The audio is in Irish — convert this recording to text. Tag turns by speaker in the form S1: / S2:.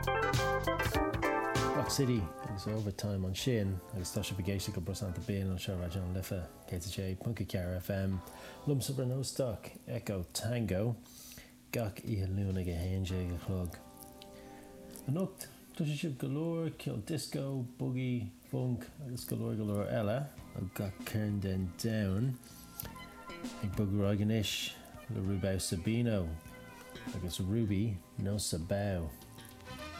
S1: Rock City agus overtime an sin agus tá se begéisi go brosanta béan an seo radio an lifa KTJ Punky Car FM lum sa Brnostock Echo Tango gach ihe lúna go héinse go chlog. An ocht tu se sib galore kill disco, boogie, funk agus galore ella a gach cairn den down ag bugrágan ish le Rubau Sabino agus Ruby no Sabau.